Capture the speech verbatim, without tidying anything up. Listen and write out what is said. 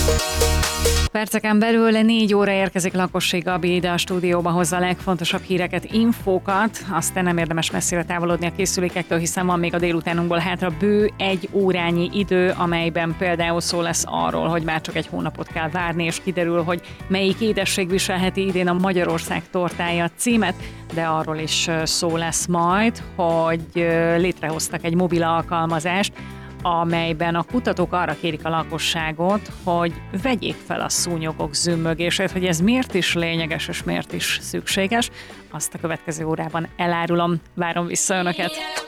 Perceken belül négy óra érkezik Lakossy Gabi ide a stúdióba, hozza a legfontosabb híreket, infókat, aztán nem érdemes messzire távolodni a készülékektől, hiszen van még a délutánunkból hátra bő egy órányi idő, amelyben például szó lesz arról, hogy már csak egy hónapot kell várni, és kiderül, hogy melyik édesség viselheti idén a Magyarország tortája címet, de arról is szó lesz majd, hogy létrehoztak egy mobil alkalmazást, amelyben a kutatók arra kérik a lakosságot, hogy vegyék fel a szúnyogok zümmögését, hogy ez miért is lényeges és miért is szükséges. Azt a következő órában elárulom. Várom vissza Önöket!